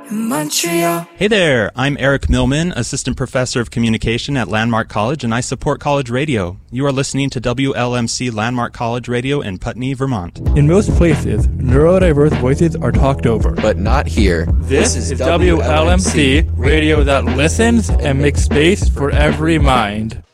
in Montreal. Hey there, I'm Eric Millman, Assistant Professor of Communication at Landmark College, and I support college radio. You are listening to WLMC Landmark College Radio in Putney, Vermont. In most places, neurodiverse voices are talked over. But not here. This is WLMC, radio that listens and makes space for every mind.